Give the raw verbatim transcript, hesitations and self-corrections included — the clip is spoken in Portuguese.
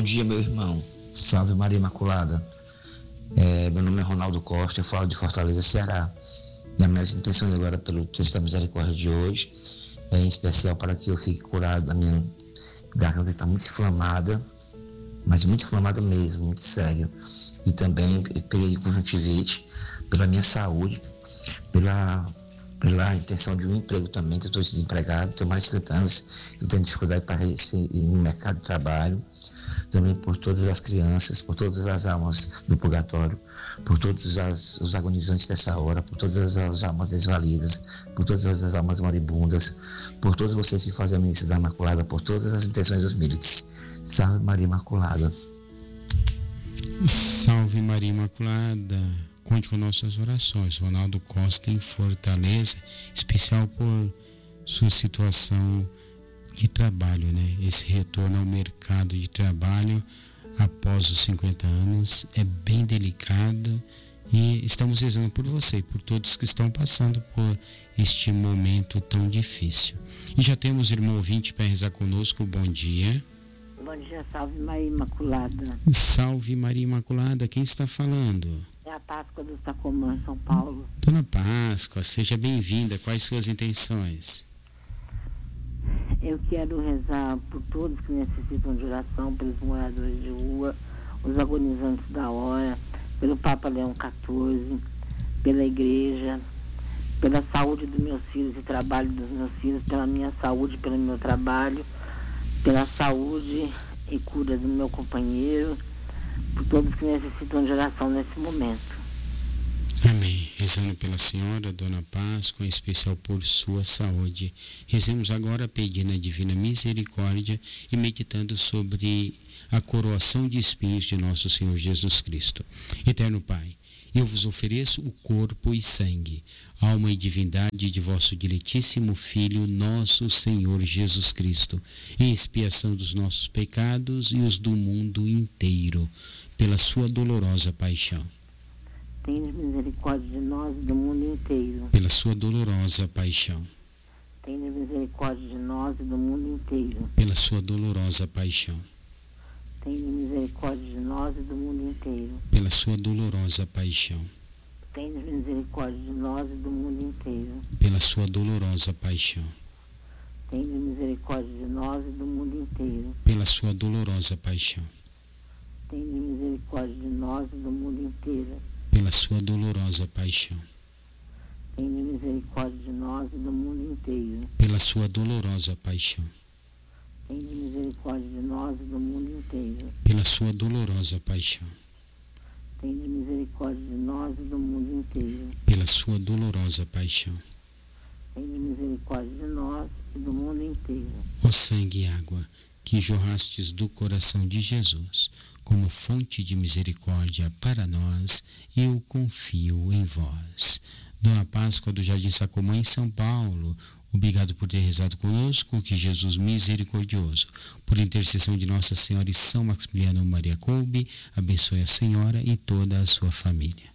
dia, meu irmão. Salve Maria Imaculada. É, meu nome é Ronaldo Costa, eu falo de Fortaleza, Ceará. E as minhas intenções agora pelo texto da misericórdia de hoje é em especial para que eu fique curado da minha garganta, que está muito inflamada, mas muito inflamada mesmo, muito sério. E também peguei conjuntivite pela minha saúde, pela, pela intenção de um emprego também, que eu estou desempregado, tenho mais de cinquenta anos, eu tenho dificuldade para ir no mercado de trabalho. Também por todas as crianças, por todas as almas do purgatório, por todos as, os agonizantes dessa hora, por todas as almas desvalidas, por todas as almas moribundas, por todos vocês que fazem a missa da Imaculada, por todas as intenções dos milites. Salve Maria Imaculada. Salve Maria Imaculada. Conte com nossas orações. Ronaldo Costa em Fortaleza, especial por sua situação de trabalho, né? Esse retorno ao mercado de trabalho após os cinquenta anos é bem delicado e estamos rezando por você e por todos que estão passando por este momento tão difícil. E já temos irmão ouvinte para rezar conosco. Bom dia. Bom dia, salve Maria Imaculada. Salve Maria Imaculada, quem está falando? É a Páscoa do Sacomã, São Paulo. Dona Páscoa, seja bem-vinda. Quais suas intenções? Eu quero rezar por todos que necessitam de oração, pelos moradores de rua, os agonizantes da hora, pelo Papa Leão quatorze, pela igreja, pela saúde dos meus filhos e trabalho dos meus filhos, pela minha saúde, pelo meu trabalho, pela saúde e cura do meu companheiro, por todos que necessitam de oração nesse momento. Amém. Rezando pela senhora, Dona Páscoa, em especial por sua saúde. Rezemos agora pedindo a divina misericórdia e meditando sobre a coroação de espinhos de nosso Senhor Jesus Cristo. Eterno Pai, eu vos ofereço o corpo e sangue, alma e divindade de vosso diletíssimo Filho, nosso Senhor Jesus Cristo, em expiação dos nossos pecados e os do mundo inteiro, pela sua dolorosa paixão. Tenha misericórdia de nós e do mundo inteiro. Pela sua dolorosa paixão. Tenha misericórdia de nós e do mundo inteiro. Pela sua dolorosa paixão. Tenha misericórdia de nós e do mundo inteiro. Pela sua dolorosa paixão. Tenha misericórdia de nós e do mundo inteiro. Pela sua dolorosa paixão. Tenha misericórdia de nós e do mundo inteiro. Pela sua dolorosa paixão. Tenha misericórdia de nós e do mundo inteiro. Pela sua dolorosa paixão. Tenha misericórdia de nós e do mundo inteiro. Pela sua dolorosa paixão. Tenha misericórdia de nós e do mundo inteiro. Pela sua dolorosa paixão. Tenha misericórdia de nós e do mundo inteiro. Pela sua dolorosa paixão. Tenha misericórdia de nós e do mundo inteiro. Ó sangue e água que jorrastes do coração de Jesus, como fonte de misericórdia para nós, eu confio em vós. Dona Páscoa do Jardim Sacomã, em São Paulo, obrigado por ter rezado conosco. Que Jesus misericordioso, por intercessão de Nossa Senhora e São Maximiliano Maria Kolbe, abençoe a senhora e toda a sua família.